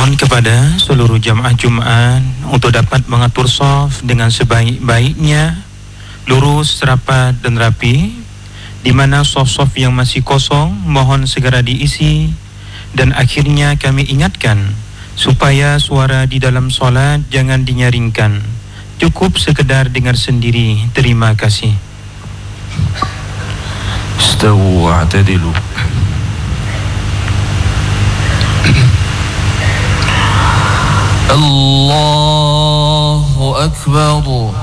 Mohon kepada seluruh jamaah Jumaat untuk dapat mengatur shaf dengan sebaik-baiknya, lurus, rapat dan rapi. Di mana shaf-shaf yang masih kosong mohon segera diisi. Dan akhirnya kami ingatkan supaya suara di dalam solat jangan dinyaringkan. Cukup sekedar dengar sendiri. Terima kasih. Istawu wa'tadilu. Allahu Akbar.